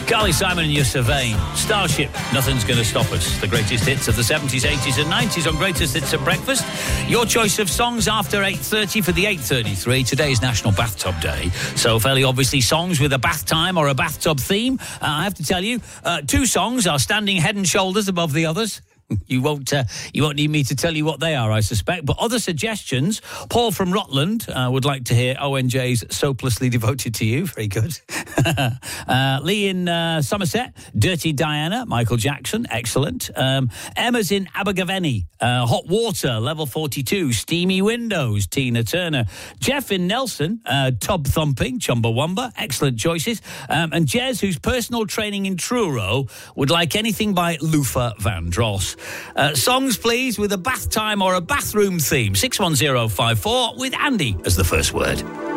Carly Simon and Your Sylvain. Starship, Nothing's Gonna Stop Us. The greatest hits of the 70s, 80s and 90s on Greatest Hits at Breakfast. Your choice of songs after 8:30 for the 8:33. Today is National Bathtub Day. So fairly obviously songs with a bath time or a bathtub theme. I have to tell you, two songs are standing head and shoulders above the others. You won't need me to tell you what they are, I suspect. But other suggestions. Paul from Rutland would like to hear ONJ's Soaplessly Devoted to You. Very good. Lee in Somerset, Dirty Diana, Michael Jackson, excellent. Emma's in Abergavenny, Hot Water, Level 42, Steamy Windows, Tina Turner. Jeff in Nelson, Tub Thumping, Chumbawamba, excellent choices. And Jez, who's personal training in Truro, would like anything by Luther Vandross. Songs, please, with a bath time or a bathroom theme. 61054 with Andy as the first word.